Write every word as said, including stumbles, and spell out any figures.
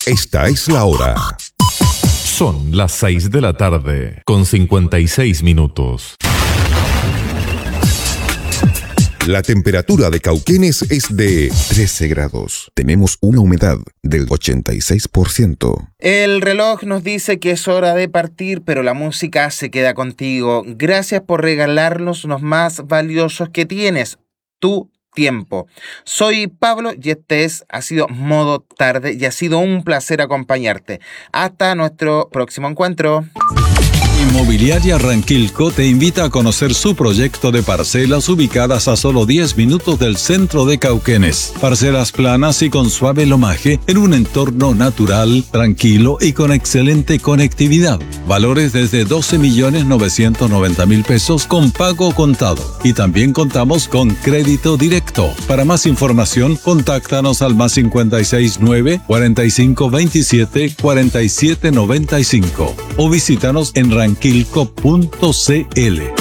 Esta es la hora. Son las seis de la tarde, con cincuenta y seis minutos. La temperatura de Cauquenes es de trece grados. Tenemos una humedad del ochenta y seis por ciento. El reloj nos dice que es hora de partir, pero la música se queda contigo. Gracias por regalarnos los más valiosos que tienes, tu tiempo. Soy Pablo y este es, ha sido Modo Tarde y ha sido un placer acompañarte. Hasta nuestro próximo encuentro. Inmobiliaria Ranquilco te invita a conocer su proyecto de parcelas ubicadas a solo diez minutos del centro de Cauquenes. Parcelas planas y con suave lomaje en un entorno natural, tranquilo y con excelente conectividad. Valores desde doce millones novecientos noventa mil pesos con pago contado. Y también contamos con crédito directo. Para más información, contáctanos al más cincuenta y seis nueve, cuarenta y cinco veintisiete, cuarenta y siete noventa y cinco o visítanos en ranquilco punto c l.